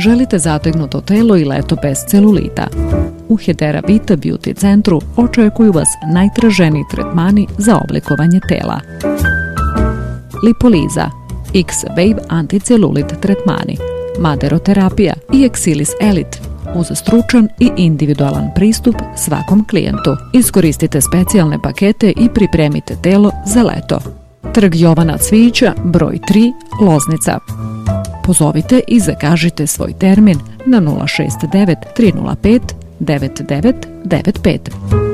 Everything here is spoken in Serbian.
Želite zategnuto telo i leto bez celulita? U Hedera Vita Beauty centru očekuju vas najtraženiji tretmani za oblikovanje tela. Lipoliza, X-Wave anticelulit tretmani, maderoterapija i Exilis Elite uz stručan i individualan pristup svakom klijentu. Iskoristite specijalne pakete i pripremite telo za leto. Trg Jovana Cvijića, broj 3, Loznica. Pozovite i zakažite svoj termin na 069 305 9995.